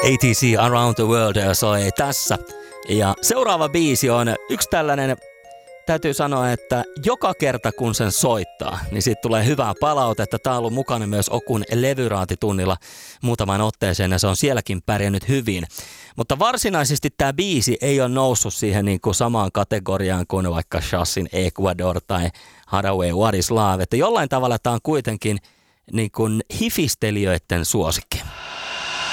ATC Around the World soi tässä. Ja seuraava biisi on yksi tällainen, täytyy sanoa, että joka kerta kun sen soittaa, niin siitä tulee hyvää palautetta. Tämä on ollut mukana myös Okun levyraatitunnilla muutaman otteeseen ja se on sielläkin pärjännyt hyvin. Mutta varsinaisesti tämä biisi ei ole noussut siihen niin kuin samaan kategoriaan kuin vaikka Shazin Ecuador tai Hathaway What is Love. Että jollain tavalla tämä on kuitenkin niin kuin hifistelijöiden suosikki.